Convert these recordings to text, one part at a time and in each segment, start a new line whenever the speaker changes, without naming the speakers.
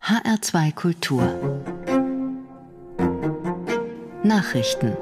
HR2 Kultur Nachrichten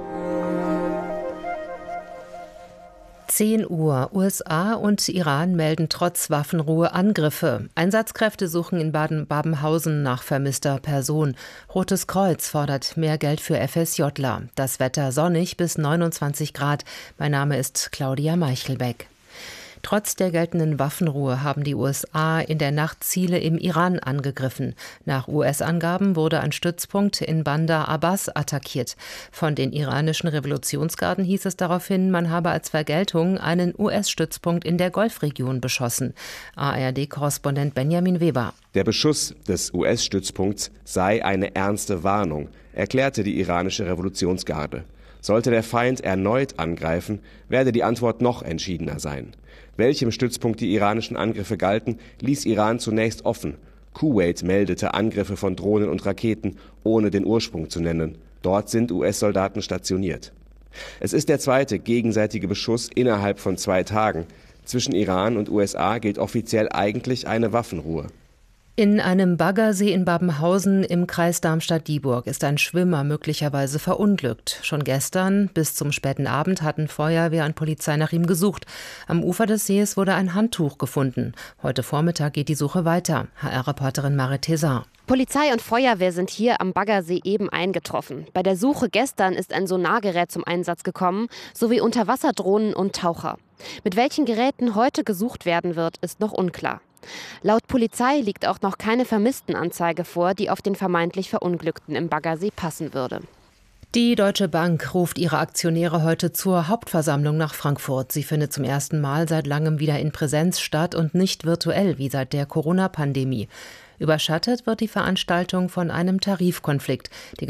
10 Uhr. USA und Iran melden trotz Waffenruhe Angriffe. Einsatzkräfte suchen in Baden-Babenhausen nach vermisster Person. Rotes Kreuz fordert mehr Geld für FSJler. Das Wetter sonnig bis 29 Grad. Mein Name ist Claudia Meichelbeck. Trotz der geltenden Waffenruhe haben die USA in der Nacht Ziele im Iran angegriffen. Nach US-Angaben wurde ein Stützpunkt in Bandar Abbas attackiert. Von den iranischen Revolutionsgarden hieß es daraufhin, man habe als Vergeltung einen US-Stützpunkt in der Golfregion beschossen. ARD-Korrespondent Benjamin Weber.
Der Beschuss des US-Stützpunkts sei eine ernste Warnung, erklärte die iranische Revolutionsgarde. Sollte der Feind erneut angreifen, werde die Antwort noch entschiedener sein. Welchem Stützpunkt die iranischen Angriffe galten, ließ Iran zunächst offen. Kuwait meldete Angriffe von Drohnen und Raketen, ohne den Ursprung zu nennen. Dort sind US-Soldaten stationiert. Es ist der zweite gegenseitige Beschuss innerhalb von 2 Tagen. Zwischen Iran und USA gilt offiziell eigentlich eine Waffenruhe.
In einem Baggersee in Babenhausen im Kreis Darmstadt-Dieburg ist ein Schwimmer möglicherweise verunglückt. Schon gestern bis zum späten Abend hatten Feuerwehr und Polizei nach ihm gesucht. Am Ufer des Sees wurde ein Handtuch gefunden. Heute Vormittag geht die Suche weiter. HR-Reporterin Marit Thesar.
Polizei und Feuerwehr sind hier am Baggersee eben eingetroffen. Bei der Suche gestern ist ein Sonargerät zum Einsatz gekommen, sowie Unterwasserdrohnen und Taucher. Mit welchen Geräten heute gesucht werden wird, ist noch unklar. Laut Polizei liegt auch noch keine Vermisstenanzeige vor, die auf den vermeintlich Verunglückten im Baggersee passen würde.
Die Deutsche Bank ruft ihre Aktionäre heute zur Hauptversammlung nach Frankfurt. Sie findet zum ersten Mal seit langem wieder in Präsenz statt und nicht virtuell wie seit der Corona-Pandemie. Überschattet wird die Veranstaltung von einem Tarifkonflikt. Die